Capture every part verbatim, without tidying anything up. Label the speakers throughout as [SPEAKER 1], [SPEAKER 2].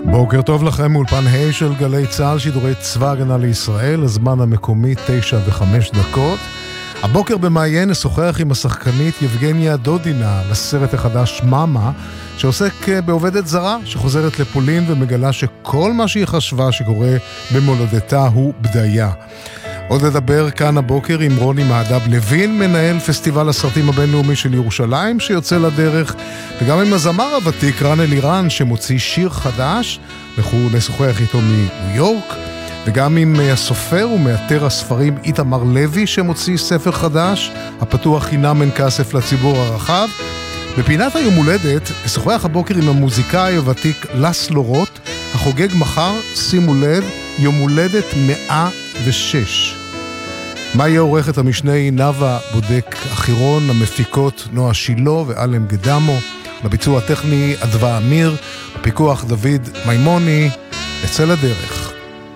[SPEAKER 1] בוקר טוב לכם מאולפן ה' של גלי צה"ל, שידורי צבא הגנה לישראל, הזמן המקומי תשע וחמש דקות. הבוקר במעיין נשוחח עם השחקנית יבגניה דודינה לסרט החדש מאמה, שעוסק בעובדת זרה שחוזרת לפולין ומגלה שכל מה שהיא חשבה שקורה במולדתה הוא בדיה. עוד לדבר כאן הבוקר עם רוני מהדב לוין, מנהל פסטיבל הסרטים הבינלאומי של ירושלים שיוצא לדרך, וגם עם הזמר הוותיק רן אלירן שמוציא שיר חדש, אנחנו נשוחח איתו מניו יורק, וגם עם הסופר ומאתר הספרים איתמר לוי שמוציא ספר חדש, הפתוח חינם אין כסף לציבור הרחב. בפינת היום הולדת נשוחח הבוקר עם המוזיקאי הוותיק לסלו רוט, החוגג מחר, שימו לב, יום הולדת מאה ושש. מה יהיה עורכת המשנה נאווה בודק אחירון, המפיקות נועה שילו ואלם גדמו, לביצוע הטכני אדווה אמיר, הפיקוח דוד מימוני. נצא לדרך.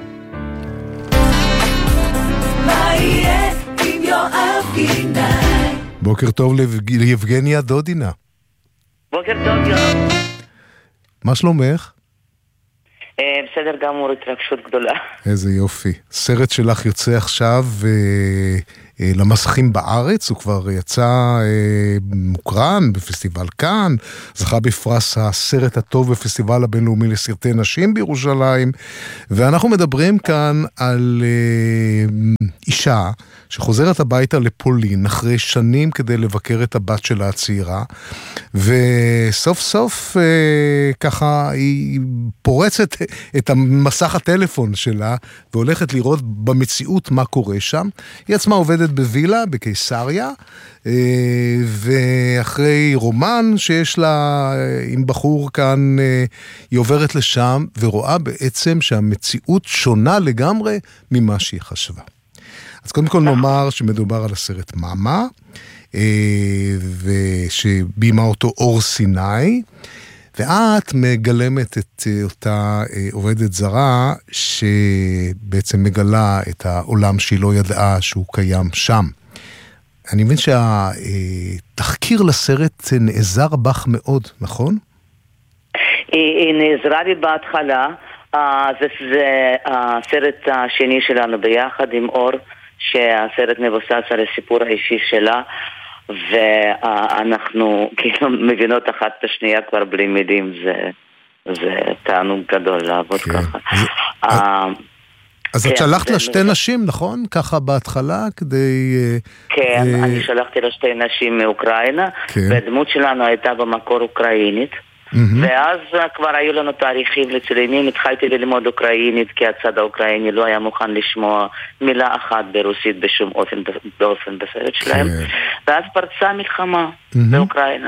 [SPEAKER 1] בוקר טוב ליבגניה דודינה.
[SPEAKER 2] בוקר טוב יום.
[SPEAKER 1] מה שלומך?
[SPEAKER 2] בסדר גמור, התרגשות גדולה.
[SPEAKER 1] איזה יופי. סרט שלך יוצא עכשיו אה, אה, למסכים בארץ, הוא כבר יצא אה, מוקרן בפסטיבל כאן, זכה בפרס הסרט הטוב בפסטיבל הבינלאומי לסרטי נשים בירושלים, ואנחנו מדברים כאן על אה, אישה שחוזרת הביתה לפולין אחרי שנים כדי לבקר את הבת שלה הצעירה, וסוף סוף אה, ככה היא פורצת את המסך הטלפון שלה והולכת לראות במציאות מה קורה שם. היא עצמה עובדת בווילה בקיסריה, אה, ואחרי רומן שיש לה עם בחור כאן, אה, היא עוברת לשם ורואה בעצם שהמציאות שונה לגמרי ממה שהיא חשבה. אז קודם כל נאמר שמדובר על הסרט מאמה, ושבימה אותו אור סיני, ואת מגלמת את אותה עובדת זרה שבעצם מגלה את העולם שהיא לא ידעה שהוא קיים שם. אני מבין שהתחקיר לסרט נעזר בך מאוד, נכון?
[SPEAKER 2] היא נעזרה לי בהתחלה, זה, זה הסרט השני שלנו ביחד עם אור, שהסרט מבוסס על הסיפור האישי שלה, ואנחנו כאילו מבינות אחת את השנייה כבר בלי מילים. זה, זה תענוג גדול לעבוד ככה.
[SPEAKER 1] אז את שלחת לה שתי נשים, נכון? ככה בהתחלה כדי...
[SPEAKER 2] כן, אני שלחתי לה שתי נשים מאוקראינה, והדמות שלנו הייתה במקור אוקראינית, ואז כבר היו לנו תאריכים לצילומים. התחלתי ללמוד אוקראינית כי הצד האוקראיני לא היה מוכן לשמוע מילה אחת ברוסית בשום אופן באופן בסרט שלהם, ואז פרצה מלחמה באוקראינה,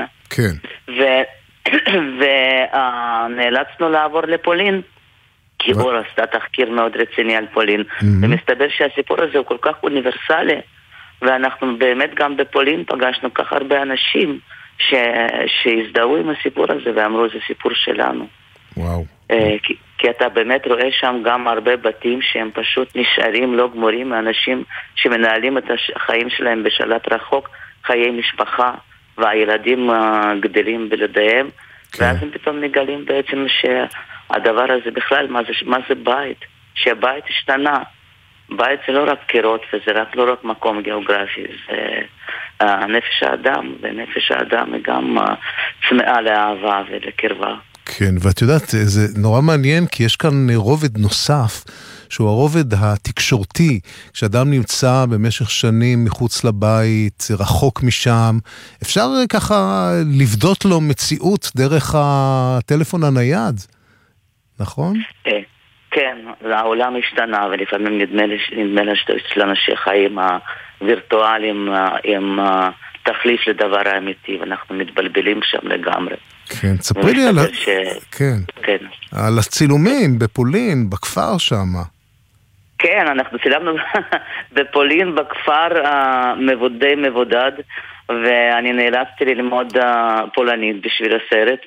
[SPEAKER 2] ונאלצנו לעבור לפולין כי אור עשתה תחקיר מאוד רציני על פולין, ומסתבר שהסיפור הזה הוא כל כך אוניברסלי, ואנחנו באמת גם בפולין פגשנו כך הרבה אנשים ש... שהזדהו עם הסיפור הזה ואמרו זה סיפור שלנו.
[SPEAKER 1] וואו.
[SPEAKER 2] כי, כי אתה באמת רואה שם גם הרבה בתים שהם פשוט נשארים לא גמורים, מאנשים שמנהלים את החיים שלהם בשלט רחוק, חיי משפחה, והילדים גדלים בלעדיהם, כן. ואז הם פתאום מגלים בעצם שהדבר הזה בכלל, מה זה, מה זה בית? שהבית השתנה. בית זה לא רק קירות, וזה רק לא רק מקום גיאוגרפי, זה נפש האדם, ונפש האדם היא גם צמאה לאהבה ולקרבה.
[SPEAKER 1] כן, ואת יודעת, זה נורא מעניין, כי יש כאן רובד נוסף, שהוא הרובד התקשורתי, כשאדם נמצא במשך שנים מחוץ לבית, רחוק משם, אפשר ככה לבדות לו מציאות דרך הטלפון הנייד, נכון?
[SPEAKER 2] כן. כן, העולם השתנה, ולפעמים נדמה לי שלנו שחיים הווירטואליים הם תחליף לדבר האמיתי, ואנחנו מתבלבלים שם לגמרי.
[SPEAKER 1] כן, תספרי לי על, ש... כן. כן. על הצילומים בפולין, בכפר שם.
[SPEAKER 2] כן, אנחנו צילמנו בפולין, בכפר מבודד מבודד, ואני נאלצתי ללמוד פולנית בשביל הסרט.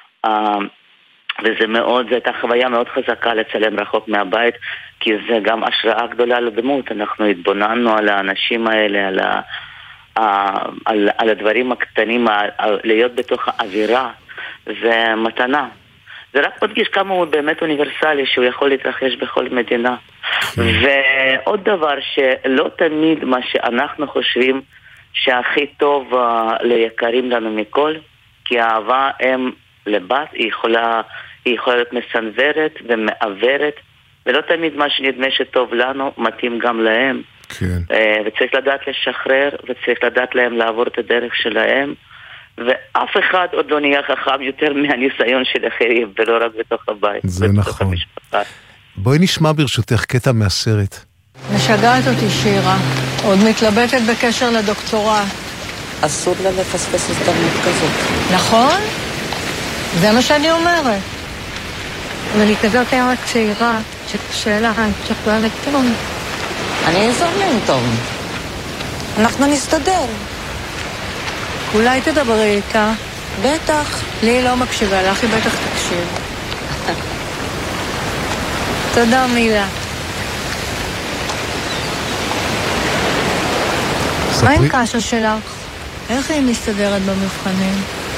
[SPEAKER 2] וזה מאוד, זו הייתה חוויה מאוד חזקה לצלם רחוק מהבית, כי זה גם השראה גדולה לדמות. אנחנו התבוננו על האנשים האלה, על, ה, על, על הדברים הקטנים, על, להיות בתוך האווירה, זה מתנה. זה רק מדגיש כמה הוא באמת אוניברסלי, שהוא יכול להתרחש בכל מדינה. ועוד דבר שלא תמיד מה שאנחנו חושבים שהכי טוב uh, ליקרים לנו מכל, כי האהבה הם לבת, היא יכולה, היא יכולה להיות מסנוורת ומעברת, ולא תמיד מה שנדמה שטוב לנו מתאים גם להם.
[SPEAKER 1] כן.
[SPEAKER 2] Uh, וצריך לדעת לשחרר, וצריך לדעת להם לעבור את הדרך שלהם, ואף אחד עוד לא נהיה חכם יותר מהניסיון של אחרים, ולא רק בתוך הבית.
[SPEAKER 1] זה נכון.
[SPEAKER 2] המשפחה.
[SPEAKER 1] בואי נשמע ברשותך קטע מהסרט.
[SPEAKER 3] משגעת אותי שירה, עוד מתלבטת בקשר לדוקטורט.
[SPEAKER 4] אסור לה לפספס הזדמנות כזאת.
[SPEAKER 3] נכון? זה מה שאני אומרת. אבל היא כזאת היה צעירה, ששאלה, שכבה לתום.
[SPEAKER 4] אני אעזור להם טוב. אנחנו נסתדר.
[SPEAKER 3] אולי תדברי איתה.
[SPEAKER 4] בטח.
[SPEAKER 3] לי לא מקשיבה, לך היא בטח תקשיב. תודה מילה. מה עם קשה שלך? איך היא מסתדרת במבחנים?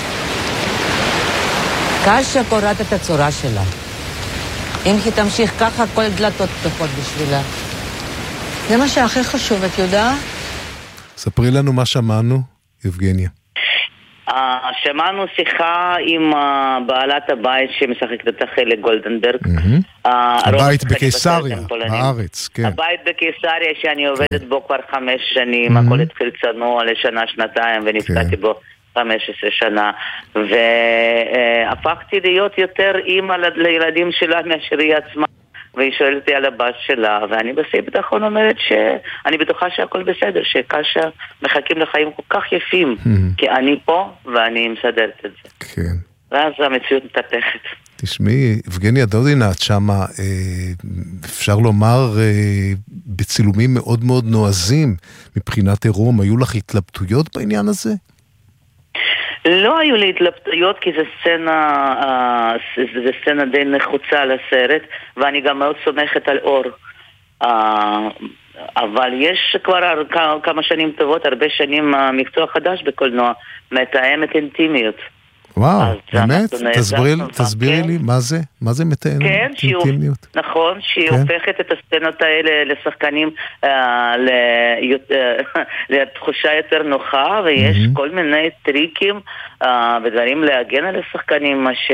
[SPEAKER 4] קשה קוראת את הצורה שלה. אם היא תמשיך ככה, כל דלתות פתוחות בשבילה.
[SPEAKER 3] זה מה שהכי חשוב, את יודעת?
[SPEAKER 1] ספרי לנו מה שמענו, יבגניה.
[SPEAKER 2] Uh, שמענו שיחה עם uh, בעלת הבית שמשחקת את החלק גולדנברג.
[SPEAKER 1] Mm-hmm. uh, הבית בקיסריה, בארץ, כן.
[SPEAKER 2] הבית בקיסריה שאני עובדת כן. בו כבר חמש שנים, mm-hmm. הכל התחיל צנוע לשנה, שנתיים, ונפגעתי כן. בו חמש עשרה שנה. והפכתי uh, להיות יותר אימא לילדים שלה מאשר היא עצמה. והיא שואלת אותי על הבת שלה, ואני בשיא ביטחון אומרת שאני בטוחה שהכל בסדר, שקשה מחכים לחיים כל כך יפים, כי אני פה ואני מסדרת את זה.
[SPEAKER 1] כן.
[SPEAKER 2] ואז המציאות מתהפכת.
[SPEAKER 1] תשמעי, יבגניה דודינה, את שמה, אפשר לומר, בצילומים מאוד מאוד נועזים, מבחינת עירום, היו לך התלבטויות בעניין הזה?
[SPEAKER 2] לא היו לי התלבטויות, כי זה סצנה, זה סצנה די נחוצה לסרט, ואני גם מאוד סומכת על אור. אבל יש כבר כמה שנים טובות, הרבה שנים מקצוע חדש בקולנוע, מתאמת אינטימיות.
[SPEAKER 1] וואו, באמת? תסבירי לי, מה זה? מה זה מתאמת אינטימיות?
[SPEAKER 2] נכון, שהיא הופכת את הסצנות האלה לשחקנים לתחושה יותר נוחה, ויש כל מיני טריקים ודברים להגן על השחקנים, מה ש...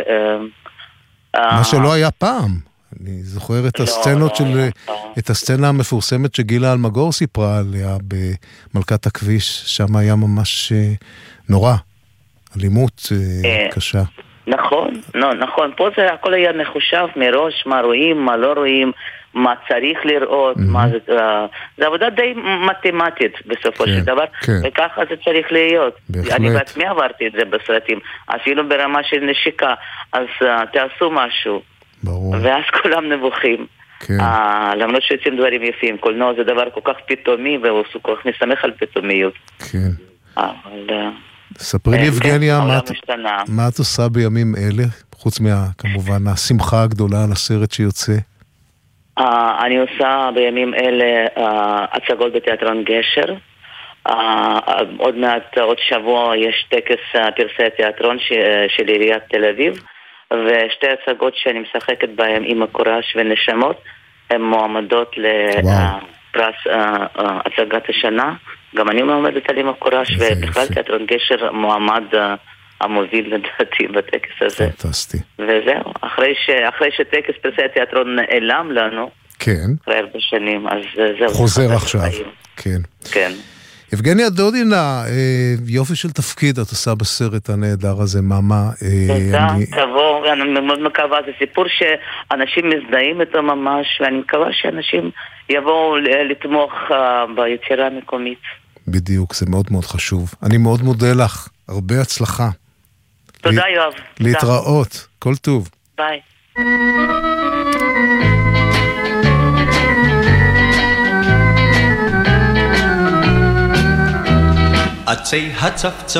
[SPEAKER 1] מה שלא היה פעם. אני זוכר את הסצנות של... את הסצנה המפורסמת שגילה אלמגור סיפרה עליה במלכת הכביש, שם היה ממש נורא. אלימות קשה.
[SPEAKER 2] נכון, לא, נכון. פה זה הכל היה מחושב מראש, מה רואים, מה לא רואים, מה צריך לראות, מה זה... זה עבודה די מתמטית בסופו של דבר, וככה זה צריך להיות. אני בעצמי עברתי את זה בסרטים, אפילו ברמה של נשיקה, אז תעשו משהו.
[SPEAKER 1] ברור.
[SPEAKER 2] ואז כולם נבוכים. למרות שיוצאים דברים יפים, קולנוע זה דבר כל כך פתאומי, והוא כל כך מסמך על פתאומיות.
[SPEAKER 1] כן.
[SPEAKER 2] אבל...
[SPEAKER 1] ספרי לי, יבגניה, מה את עושה בימים אלה, חוץ מה, כמובן, השמחה הגדולה על הסרט שיוצא?
[SPEAKER 2] אני עושה בימים אלה הצגות בתיאטרון גשר. עוד מעט, עוד שבוע, יש טקס פרסי התיאטרון של עיריית תל אביב, ושתי הצגות שאני משחקת בהן עם הקורש ונשמות, הן מועמדות לפרס הצגת השנה. גם אני מועמדת על עם הקורש, ובכלל תיאטרון גשר מועמד המוביל לדעתי בטקס הזה.
[SPEAKER 1] פנטסטי.
[SPEAKER 2] וזהו, אחרי, ש... אחרי שטקס פרסי התיאטרון נעלם לנו,
[SPEAKER 1] כן.
[SPEAKER 2] אחרי הרבה שנים, אז זהו.
[SPEAKER 1] חוזר עכשיו, כן.
[SPEAKER 2] כן.
[SPEAKER 1] יבגניה דודינה, יופי של תפקיד את עושה בסרט הנהדר הזה, מאמה.
[SPEAKER 2] תודה, תבוא, אני מאוד מקווה, זה סיפור שאנשים מזדהים איתו ממש, ואני מקווה שאנשים יבואו לתמוך ביצירה המקומית.
[SPEAKER 1] בדיוק, זה מאוד מאוד חשוב. אני מאוד מודה לך, הרבה הצלחה.
[SPEAKER 2] תודה יואב.
[SPEAKER 1] להתראות, כל טוב.
[SPEAKER 2] ביי.
[SPEAKER 5] עצי הצפצפות